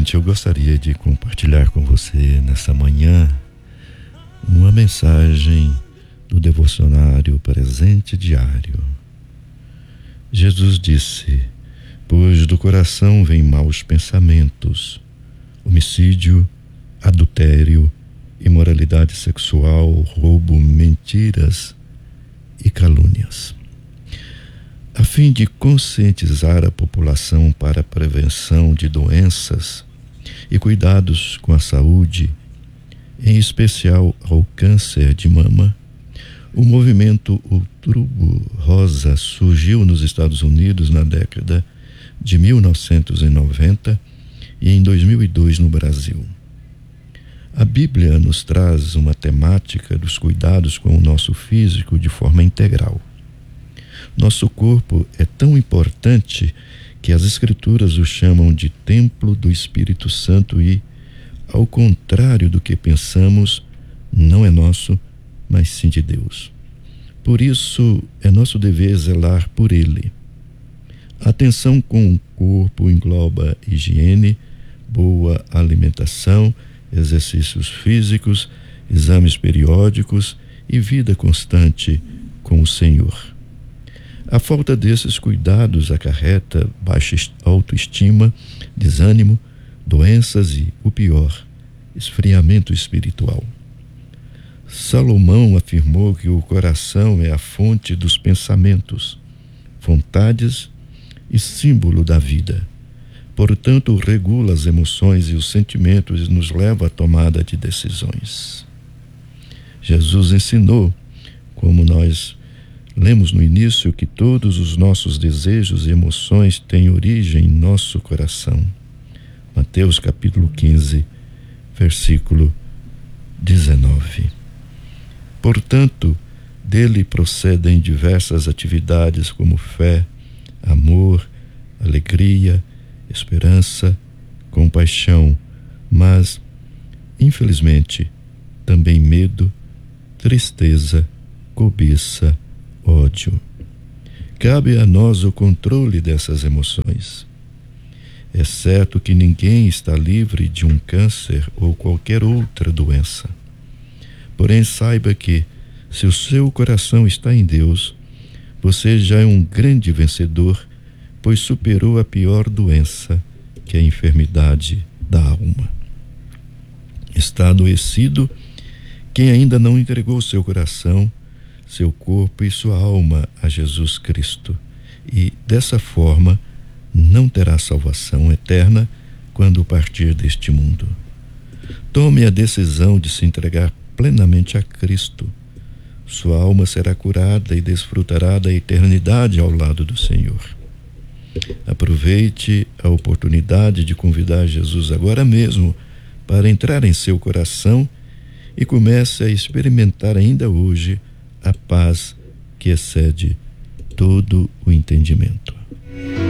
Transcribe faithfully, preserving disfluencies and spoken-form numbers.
ouvinte, eu gostaria de compartilhar com você nessa manhã uma mensagem do devocionário Presente Diário. Jesus disse: pois do coração vêm maus pensamentos, homicídio, adultério, imoralidade sexual, roubo, mentiras e calúnias. A fim de conscientizar a população para a prevenção de doenças e cuidados com a saúde, em especial ao câncer de mama, o movimento Outubro Rosa surgiu nos Estados Unidos na década de mil novecentos e noventa e em dois mil e dois no Brasil. A Bíblia nos traz uma temática dos cuidados com o nosso físico de forma integral. Nosso corpo é tão importante que as Escrituras o chamam de templo do Espírito Santo e, ao contrário do que pensamos, não é nosso, mas sim de Deus. Por isso, é nosso dever zelar por ele. A atenção com o corpo engloba higiene, boa alimentação, exercícios físicos, exames periódicos e vida constante com o Senhor. A falta desses cuidados acarreta baixa autoestima, desânimo, doenças e, o pior, esfriamento espiritual. Salomão afirmou que o coração é a fonte dos pensamentos, vontades e símbolo da vida. Portanto, regula as emoções e os sentimentos e nos leva à tomada de decisões. Jesus ensinou, como nós lemos no início, que todos os nossos desejos e emoções têm origem em nosso coração. Mateus capítulo quinze, versículo dezenove. Portanto, dele procedem diversas atividades como fé, amor, alegria, esperança, compaixão, mas, infelizmente, também medo, tristeza, cobiça, ódio. Cabe a nós o controle dessas emoções. É certo que ninguém está livre de um câncer ou qualquer outra doença. Porém, saiba que, se o seu coração está em Deus, você já é um grande vencedor, pois superou a pior doença, que é a enfermidade da alma. Está adoecido quem ainda não entregou seu coração, seu corpo e sua alma a Jesus Cristo, e dessa forma não terá salvação eterna quando partir deste mundo. Tome a decisão de se entregar plenamente a Cristo. Sua alma será curada e desfrutará da eternidade ao lado do Senhor. Aproveite a oportunidade de convidar Jesus agora mesmo para entrar em seu coração e comece a experimentar ainda hoje a paz que excede todo o entendimento.